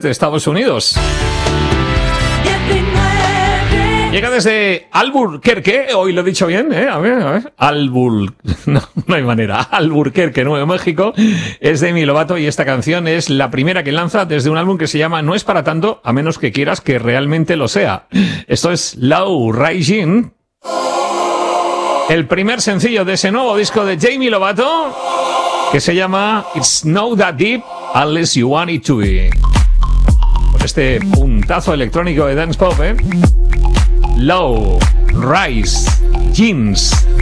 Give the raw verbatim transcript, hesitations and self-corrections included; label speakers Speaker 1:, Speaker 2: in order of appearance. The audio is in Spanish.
Speaker 1: de Estados Unidos. Llega desde Albuquerque, hoy lo he dicho bien, ¿eh? A ver, a ver. Albur... No, no hay manera. Albuquerque, Nuevo México. Es Demi Lovato y esta canción es la primera que lanza desde un álbum que se llama No es para tanto, a menos que quieras que realmente lo sea. Esto es Low Rising, el primer sencillo de ese nuevo disco de Demi Lovato, que se llama It's Not That Deep Unless You Want It To Be. Por este puntazo electrónico de dance pop, ¿eh? Low Rise Jeans.